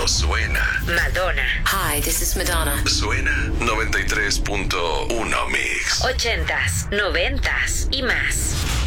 suena. Madonna. Hi, this is Madonna. Suena 93.1 Mix. 80s, 90s y más.